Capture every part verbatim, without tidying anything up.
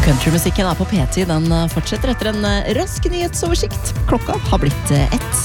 Countrymusikken er på P ti, den fortsetter etter en rask nyhetsoversikt. Klokka har blitt ett.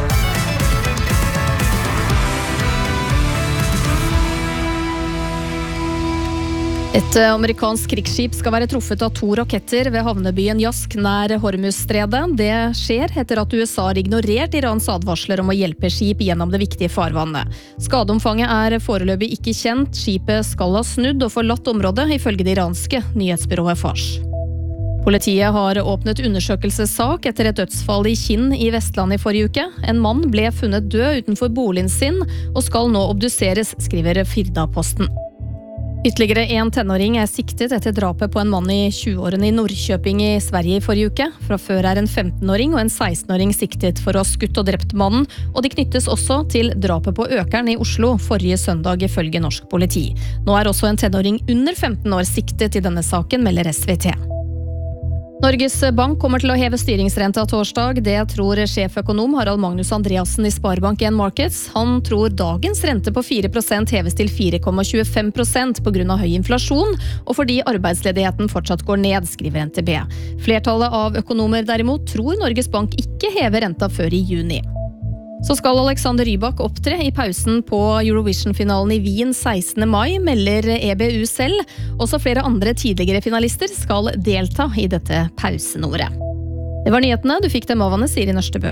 Et amerikansk krigsskip skal være truffet av to raketter ved havnebyen Yask nær Hormuzstredet. Det skjer etter at U S A har ignorert Irans advarsler om å hjelpe skip gjennom det viktige farvannet. Skadeomfanget er foreløpig ikke kjent. Skipet skal ha snudd og forlatt området, ifølge det iranske nyhetsbyrået Fars. Politiet har åpnet undersøkelsessak etter et dødsfall i Kinn i Vestland i forrige uke. En mann ble funnet død utenfor boligen sin og skal nå obduseres, skriver Firda-posten. Ytterligere en tenåring er siktet etter drapet på en mann i tjueårene i Norrköping i Sverige i forrige uke. Fra før er en femtenåring og en sekstenåring siktet for å ha skutt og drept mannen, og de knyttes også til drapet på Økern i Oslo forrige søndag ifølge norsk politi. Nå er også en tenåring under femten år siktet i denne saken, melder S V T. Norges Bank kommer til å heve styringsrenta torsdag. Det tror sjeføkonom Harald Magnus Andreassen i Sparebank en Markets. Han tror dagens rente på fire prosent heves til fire komma tjuefem prosent på grunn av høy inflasjon, og fordi arbeidsledigheten fortsatt går ned, skriver N T B. Flertallet av økonomer derimot tror Norges Bank ikke hever renta før i juni. Så skal Alexander Rybak opptre i pausen på Eurovision-finalen i Wien sekstende mai, melder E B U selv. Også flere andre tidligere finalister skal delta i dette pausenummeret. Det var nyhetene. Du fikk dem av Anne Siri Nørstebø.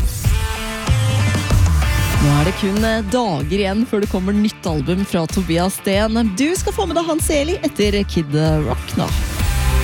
Nå er det kun dager igjen før det kommer nytt album fra Tobias Sten. Du skal få med deg Hans Eli etter Kid Rock nå.